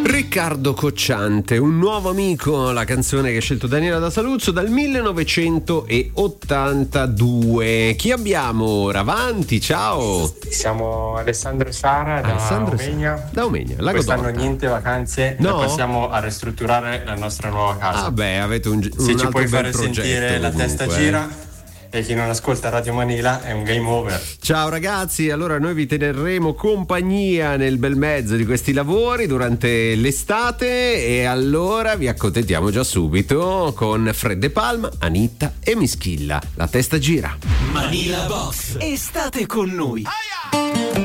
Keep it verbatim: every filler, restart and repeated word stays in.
Riccardo Cocciante, un nuovo amico, la canzone che ha scelto Daniela da Saluzzo dal millenovecentottantadue. Chi abbiamo ora? Avanti, ciao. Siamo Alessandro e Sara da Alessandro Omegna. Da Omegna, Lago Quest'anno d'Orta. niente vacanze, No? e passiamo a ristrutturare la nostra nuova casa. Ah beh, avete un, un Se ci altro puoi bel fare progetto sentire la comunque, testa eh. gira, e chi non ascolta Radio Manila è un game over. Ciao ragazzi, allora noi vi teneremo compagnia nel bel mezzo di questi lavori durante l'estate e allora vi accontentiamo già subito con Fred De Palma, Anitta e Mischilla. La testa gira. Manila Box, estate con noi.